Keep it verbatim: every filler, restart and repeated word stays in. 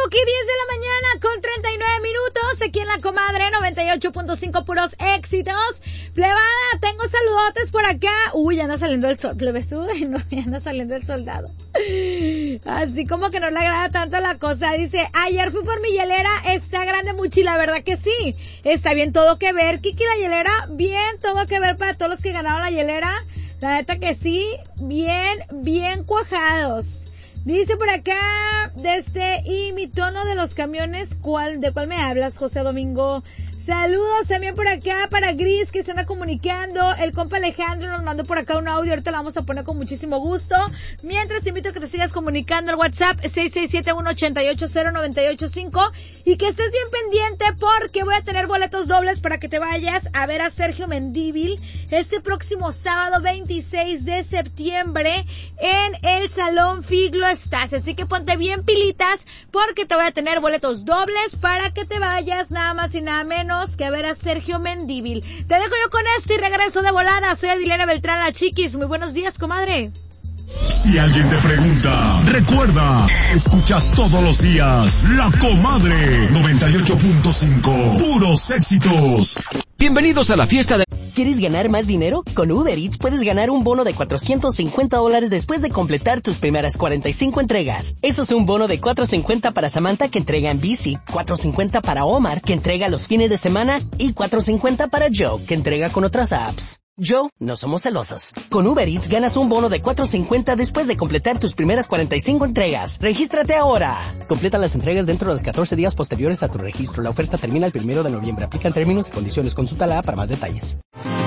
Tuki, diez de la mañana con treinta y nueve minutos, aquí en La Comadre, noventa y ocho punto cinco, puros éxitos. Plebada, tengo saludotes por acá. Uy, ya anda saliendo el sol, plebes, uy, no, ya anda saliendo el soldado. Así como que no le agrada tanto la cosa. Dice, ayer fui por mi hielera, está grande mucho, y la verdad que sí. Está bien todo que ver, Kiki, la hielera, bien todo que ver para todos los que ganaron la hielera. La neta que sí, bien, bien cuajados. Dice por acá, desde, y mi tono de los camiones, ¿cuál, de cuál me hablas, José Domingo? Saludos también por acá para Gris, que se anda comunicando. El compa Alejandro nos mandó por acá un audio, ahorita lo vamos a poner con muchísimo gusto. Mientras te invito a que te sigas comunicando al WhatsApp seis seis siete, uno ocho ocho, cero nueve ocho cinco y que estés bien pendiente porque voy a tener boletos dobles para que te vayas a ver a Sergio Mendívil este próximo sábado veintiséis de septiembre en el Salón Figlo Estás. Así que ponte bien pilitas porque te voy a tener boletos dobles para que te vayas nada más y nada menos que a ver a Sergio Mendívil. Te dejo yo con esto y regreso de volada. Soy Adilena Beltrán, la Chiquis. Muy buenos días, comadre. Si alguien te pregunta, recuerda, escuchas todos los días La Comadre noventa y ocho punto cinco, puros éxitos. Bienvenidos a la fiesta de... ¿Quieres ganar más dinero? Con Uber Eats puedes ganar un bono de cuatrocientos cincuenta dólares después de completar tus primeras cuarenta y cinco entregas. Eso es un bono de cuatrocientos cincuenta para Samantha, que entrega en bici, cuatrocientos cincuenta para Omar, que entrega los fines de semana, y cuatrocientos cincuenta para Joe, que entrega con otras apps. Joe, no somos celosos. Con Uber Eats ganas un bono de cuatrocientos cincuenta después de completar tus primeras cuarenta y cinco entregas. ¡Regístrate ahora! Completa las entregas dentro de los catorce días posteriores a tu registro. La oferta termina el primero de noviembre. Aplican términos y condiciones. Consulta la app para más detalles.